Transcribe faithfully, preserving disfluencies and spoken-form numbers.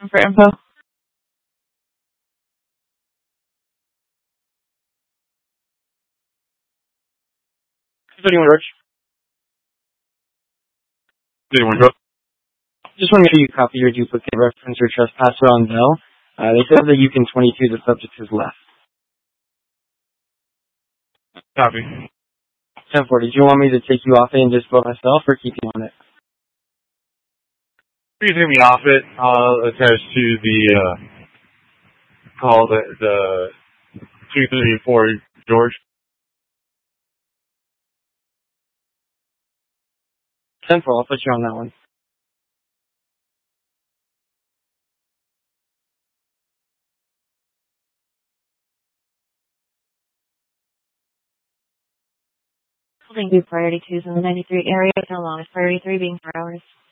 for info. thirty-one George. thirty-one George. Just want to make sure you copy your duplicate reference or trespasser on Bell. Uh, they said that you can twenty-two, the subject is left. Copy. ten forty, do you want me to take you off it and just vote myself or keep you on it? You can take me off it. I'll attach to the, uh, call the, the two thirty-four George. ten four, I'll put you on that one. Holding due priority twos in the ninety-three area, no long as priority three being four hours.